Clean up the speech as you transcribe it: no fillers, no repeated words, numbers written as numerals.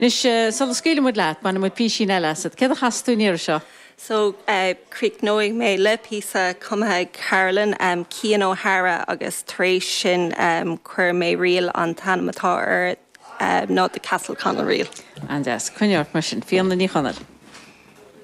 Nis sal scéile mud leat man mud písí eile, cad a chasú níir seo? So, Creek Noig me le písa cumthe Carolyn, Cian O'Hara agus tréis sin chuir mé rial an tanamatá ar ná de Castle Connell rial. And yes, cuineart mar sin, fianna ní chonad.